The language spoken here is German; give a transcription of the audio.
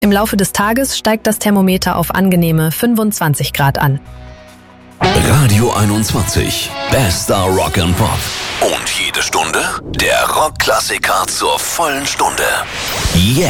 Im Laufe des Tages steigt das Thermometer auf angenehme 25 Grad an. Radio 21, bester Rock and Pop. Und jede Stunde der Rockklassiker zur vollen Stunde. Jetzt.